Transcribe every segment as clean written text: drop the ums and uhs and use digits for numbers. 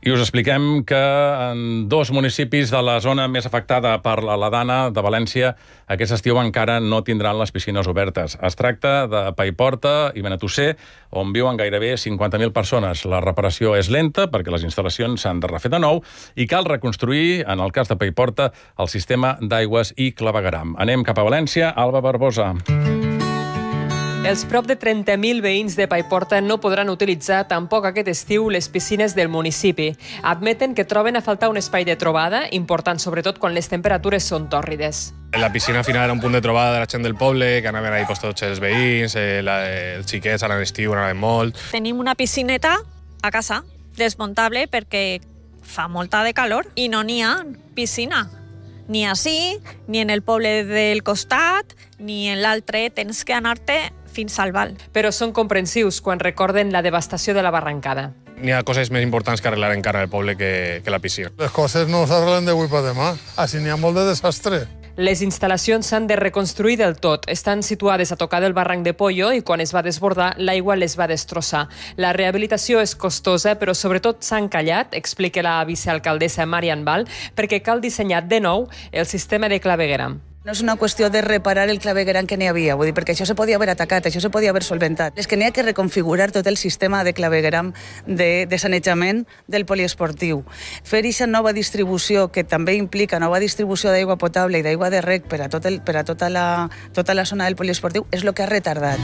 I us expliquem que en 2 municipis de la zona més afectada per la dana de València aquest estiu encara no tindran les piscines obertes. Es tracta de Paiporta i Benetússer, on viuen gairebé 50.000 persones. La reparació és lenta perquè les instal·lacions s'han de refer de nou i cal reconstruir, en el cas de Paiporta, el sistema d'aigües i clavegueram. Anem cap a València. Alba Barbosa. Els prop de 30.000 veïns de Paiporta no podran utilitzar tampoc aquest estiu les piscines del municipi. Admeten que troben a faltar un espai de trobada, important sobretot quan les temperatures són tòrrides. La piscina al final era un punt de trobada de la gent del poble, que anaven ahí tots els veïns, els xiquets a l'estiu anaven molt. Tenim una piscineta a casa, desmuntable, perquè fa molta de calor i no n'hi ha piscina. Ni així, ni en el poble del costat, ni en l'altre. Tens que anar-te fins al Val. Però són comprensius quan recorden la devastació de la barrancada. N'hi ha coses més importants que arreglar encara al poble que la piscina. Les coses no s'arreglen d'avui per demà. Així n'hi ha molt de desastre. Les instal·lacions s'han de reconstruir del tot. Estan situades a tocar del barranc de Pollo i quan es va desbordar, l'aigua les va destrossar. La rehabilitació és costosa, però sobretot s'ha encallat, explica la vicealcaldessa Marian Val, perquè cal dissenyar de nou el sistema de clavegueram. No és una qüestió de reparar el clavegueram que n'hi havia, vull dir, perquè això se podia haver atacat, això se podia haver solventat. És que n'hi ha que reconfigurar tot el sistema de clavegueram de sanejament del poliesportiu. Fer aquesta nova distribució, que també implica nova distribució d'aigua potable i d'aigua de rec per a tota la zona del poliesportiu, és el que ha retardat.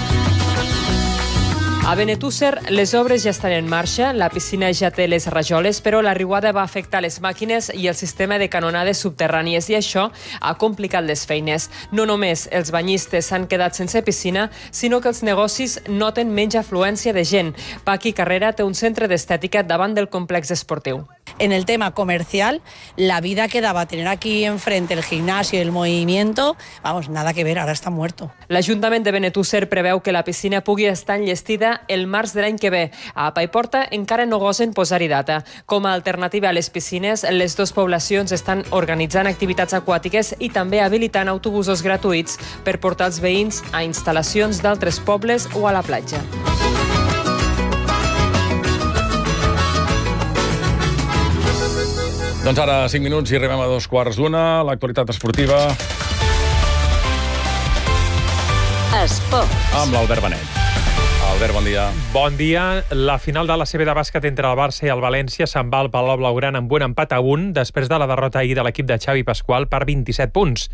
A Benetússer, les obres ja estan en marxa, la piscina ja té les rajoles, però la riuada va afectar les màquines i el sistema de canonades subterrànies i això ha complicat les feines. No només els banyistes s'han quedat sense piscina, sinó que els negocis noten menys afluència de gent. Paqui Carrera té un centre d'estètica davant del complex esportiu. En el tema comercial, la vida que daba tener aquí enfrente el gimnasio y el movimiento, vamos, nada que ver, ahora está muerto. L'Ajuntament de Benetússer preveu que la piscina pugui estar enllestida el març de l'any que ve. A Paiporta encara no gosen posar-hi data. Com a alternativa a les piscines, les 2 poblacions estan organitzant activitats aquàtiques i també habilitant autobusos gratuïts per portar els veïns a instal·lacions d'altres pobles o a la platja. Doncs ara 5 minuts i arribem a 2:15. L'actualitat esportiva Esports. amb l'Albert Benet. Albert, bon dia. Bon dia. La final de la CB de bàsquet entre el Barça i el València se'n va al Palau Blaugrana amb un empat a 1 després de la derrota ahir de l'equip de Xavi Pasqual per 27 punts.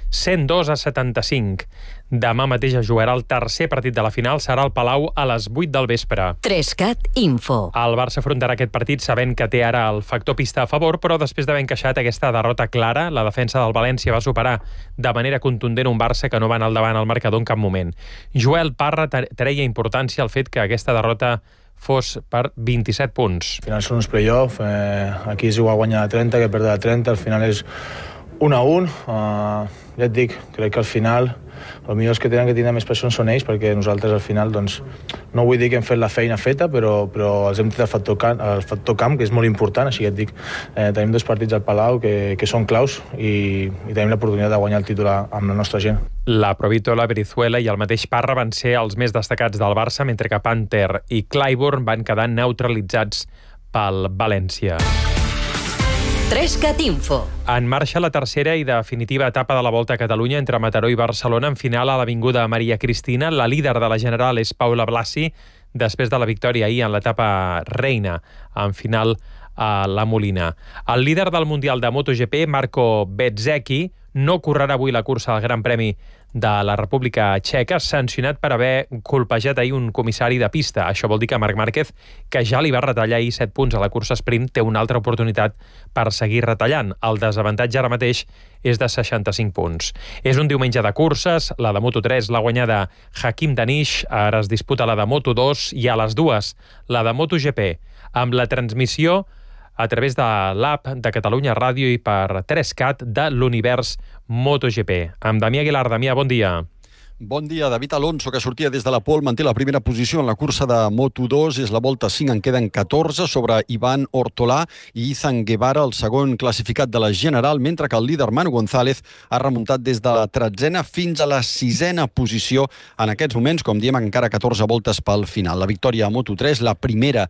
102-75. Demà mateix es jugarà el tercer partit de la final. Serà al Palau a les 8 del vespre. 3CAT Info. El Barça afrontarà aquest partit sabent que té ara el factor pista a favor, però després d'haver encaixat aquesta derrota clara, la defensa del València va superar de manera contundent un Barça que no va anar al davant al marcador en cap moment. Joel Parra treia importància al fet que aquesta derrota fos per 27 punts. Al final són uns play-off, aquí es juga a guanyar a 30, que perdre a 30, al final és 1-1, ja et dic, crec que al final els millors que tenen que tindre més pressió són ells, perquè nosaltres al final, doncs, no vull dir que hem fet la feina feta, però els hem tret el factor camp, que és molt important, així que et dic, tenim 2 partits al Palau que són claus i tenim l'oportunitat de guanyar el títol amb la nostra gent. La Provítola, Brizuela i el mateix Parra van ser els més destacats del Barça, mentre que Panther i Clyburn van quedar neutralitzats pel València. 3CAT Info. En marxa la tercera i definitiva etapa de la Volta a Catalunya entre Mataró i Barcelona. En final a l'Avinguda Maria Cristina. La líder de la general és Paula Blasi, després de la victòria ahir en l'etapa reina, en final a la Molina. El líder del Mundial de MotoGP, Marco Bezzecchi, no correrà avui la cursa al Gran Premi de la República Txeca, sancionat per haver colpejat ahir un comissari de pista. Això vol dir que Marc Márquez, que ja li va retallar ahir 7 punts a la cursa sprint, té una altra oportunitat per seguir retallant. El desavantatge ara mateix és de 65 punts. És un diumenge de curses, la de Moto3 l'ha guanyada Hakim Danish, ara es disputa la de Moto2 i a les 2 la de MotoGP, amb la transmissió a través de l'app de Catalunya Ràdio i per 3CAT de l'univers MotoGP. Amb Damià Aguilar. Damià, bon dia. Bon dia. David Alonso, que sortia des de la pole, manté la primera posició en la cursa de Moto2. És la volta 5, en queden 14 sobre Ivan Ortolà i Izan Guevara, el segon classificat de la general, mentre que el líder Manu González ha remuntat des de la 13a fins a la 6a posició en aquests moments, com diem, encara 14 voltes pel final. La victòria a Moto3, la primera